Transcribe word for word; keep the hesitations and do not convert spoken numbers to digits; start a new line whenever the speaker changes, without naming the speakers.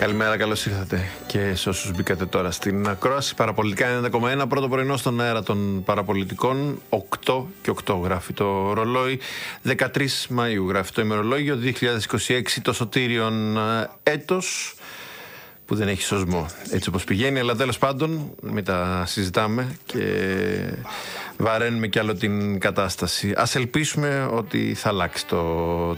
Καλημέρα, καλώς ήρθατε και σε όσους μπήκατε τώρα στην ακρόαση. Παραπολιτικά ενενήντα κόμμα ένα, πρώτο πρωινό στον αέρα των παραπολιτικών. οκτώ και οκτώ γράφει το ρολόι. δεκατρείς Μαΐου γράφει το ημερολόγιο. δύο χιλιάδες είκοσι έξι, το σωτήριον έτος που δεν έχει σωσμό, έτσι όπως πηγαίνει. Αλλά τέλος πάντων, μην τα συζητάμε και βαραίνουμε κι άλλο την κατάσταση. Ας ελπίσουμε ότι θα αλλάξει το